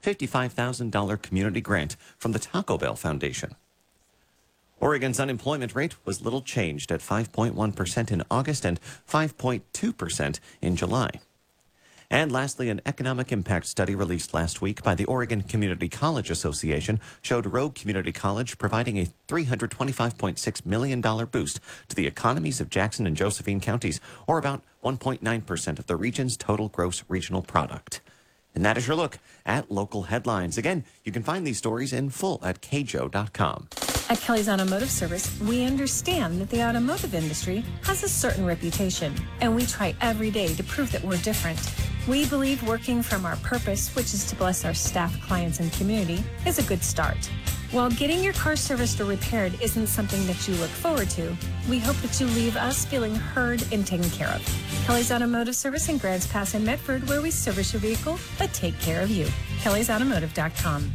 $55,000 community grant from the Taco Bell Foundation. Oregon's unemployment rate was little changed at 5.1% in August and 5.2% in July. And lastly, an economic impact study released last week by the Oregon Community College Association showed Rogue Community College providing a $325.6 million boost to the economies of Jackson and Josephine counties, or about 1.9% of the region's total gross regional product. And that is your look at local headlines. Again, you can find these stories in full at kjo.com. At Kelly's Automotive Service, we understand that the automotive industry has a certain reputation, and we try every day to prove that we're different. We believe working from our purpose, which is to bless our staff, clients, and community, is a good start. While getting your car serviced or repaired isn't something that you look forward to, we hope that you leave us feeling heard and taken care of. Kelly's Automotive Service in Grants Pass and Medford, where we service your vehicle but take care of you. KellysAutomotive.com.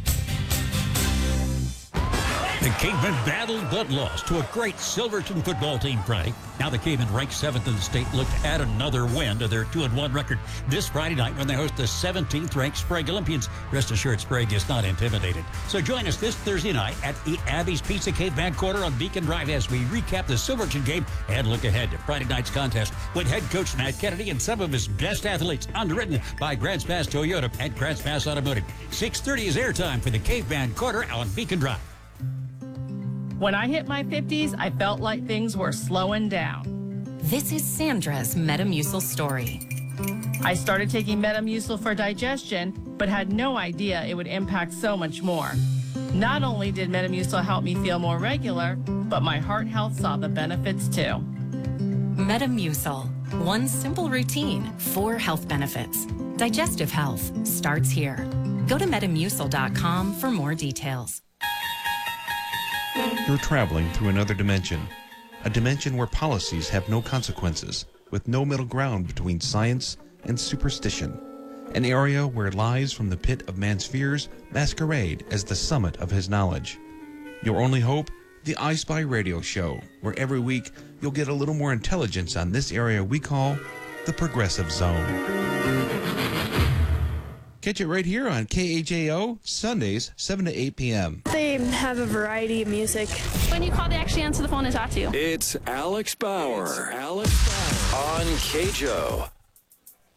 The Cavemen battled but lost to a great Silverton football team Friday. Now the Cavemen, ranked 7th in the state, look to add another win to their 2-1 record this Friday night when they host the 17th-ranked Sprague Olympians. Rest assured, Sprague is not intimidated. So join us this Thursday night at the Abby's Pizza Caveman Quarter on Beacon Drive as we recap the Silverton game and look ahead to Friday night's contest with head coach Matt Kennedy and some of his best athletes, underwritten by Grants Pass Toyota and Grants Pass Automotive. 6:30 is airtime for the Caveman Quarter on Beacon Drive. When I hit my 50s, I felt like things were slowing down. This is Sandra's Metamucil story. I started taking Metamucil for digestion, but had no idea it would impact so much more. Not only did Metamucil help me feel more regular, but my heart health saw the benefits too. Metamucil. One simple routine, 4 health benefits. Digestive health starts here. Go to Metamucil.com for more details. You're traveling through another dimension, a dimension where policies have no consequences, with no middle ground between science and superstition, an area where lies from the pit of man's fears masquerade as the summit of his knowledge. Your only hope? The I Spy Radio Show, where every week you'll get a little more intelligence on this area we call the Progressive Zone. Catch it right here on KAJO, Sundays, 7 to 8 p.m. They have a variety of music. When you call, they actually answer the phone and talk to you. It's Alex Bauer. On KAJO.